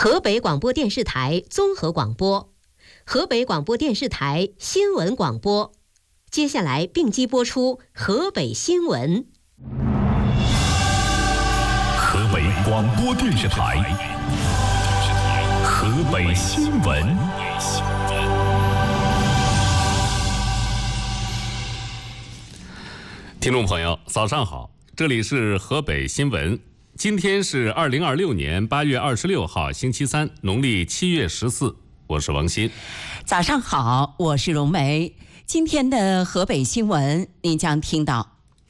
河北广播电视台综合广播，河北广播电视台新闻广播。接下来并机播出河北新闻。 河北广播电视台河北新闻。听众朋友，早上好，这里是河北新闻。今天是2026年8月26号，星期三，农历7月14，我是王鑫。 早上好，我是荣梅。今天的河北新闻，您将听到。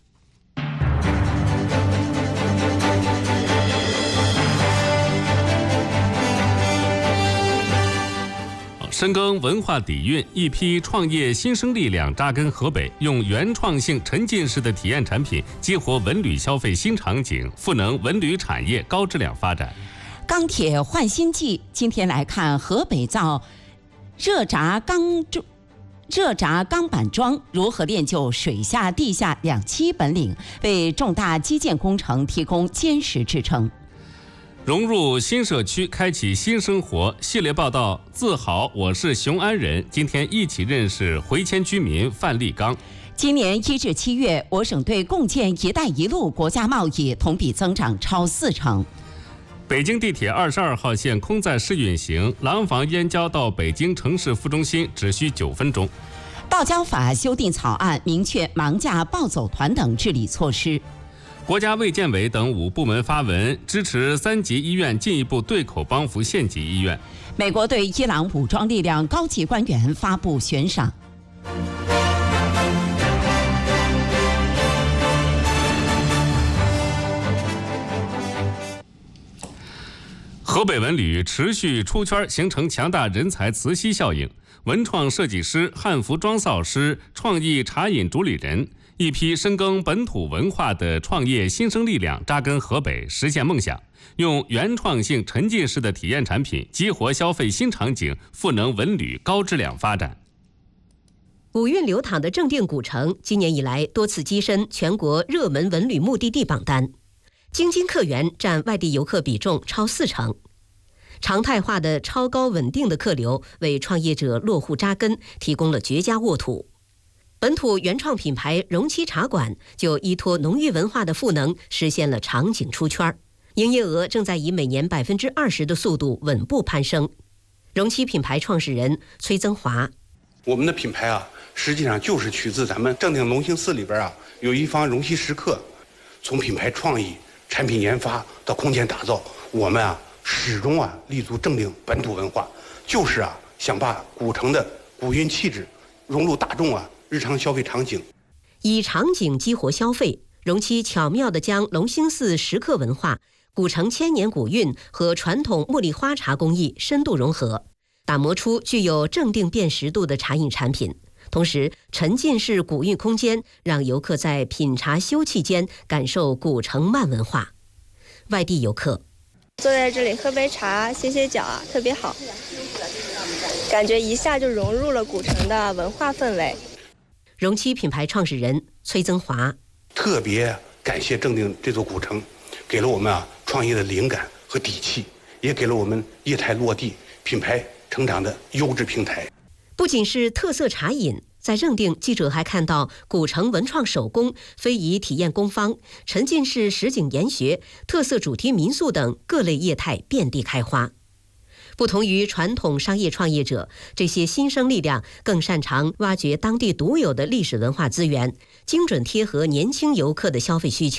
深耕文化底蕴，一批创业新生力量扎根河北，用原创性沉浸式的体验产品激活文旅消费新场景，赋能文旅产业高质量发展。 钢铁焕新季，今天来看河北造热轧钢板桩如何练就水下地下两栖本领，为重大基建工程提供坚实支撑。 融入新社区，开启新生活。系列报道，自豪我是雄安人。今天一起认识回迁居民范立刚。 今年1至7月，我省对共建“一带一路”国家贸易同比增长超40%。 北京地铁22号线空载试运行，廊坊燕郊到北京城市副中心只需9分钟。 道交法修订草案明确盲架暴走团等治理措施。 国家卫健委等5部门发文支持3级医院进一步对口帮扶县级医院。 美国对伊朗武装力量高级官员发布悬赏。 河北文旅持续出圈，形成强大人才磁吸效应。文创设计师、汉服装造师、创意茶饮主理人，一批深耕本土文化的创业新生力量扎根河北，实现梦想，用原创性沉浸式的体验产品激活消费新场景，赋能文旅高质量发展。 五韵流淌的正定古城今年以来多次跻身全国热门文旅目的地榜单，京津客源占外地游客比重超40%。常态化的超高稳定的客流为创业者落户扎根提供了绝佳沃土。本土原创品牌容七茶馆就依托浓郁文化的赋能，实现了场景出圈，营业额正在以每年20%的速度稳步攀升。容七品牌创始人崔增华： 我们的品牌实际上就是取自咱们正定龙兴寺里边有一方容七食客，从品牌创意、产品研发到空间打造，我们始终立足正定本土文化，就是想把古城的古韵气质融入大众日常消费场景。 以场景激活消费，容七巧妙地将龙兴寺食客文化、古城千年古韵和传统茉莉花茶工艺深度融合，打磨出具有正定辨识度的茶饮产品。同时，沉浸式古韵空间让游客在品茶休憩间感受古城慢文化。外地游客坐在这里喝杯茶歇歇脚特别好，感觉一下就融入了古城的文化氛围。 容七品牌创始人崔增华： 特别感谢正定这座古城，给了我们创业的灵感和底气，也给了我们业态落地、品牌成长的优质平台。 不仅是特色茶饮，在正定，记者还看到古城文创手工、非遗体验工坊、沉浸式实景研学、特色主题民宿等各类业态遍地开花。不同于传统商业创业者，这些新生力量更擅长挖掘当地独有的历史文化资源，精准贴合年轻游客的消费需求。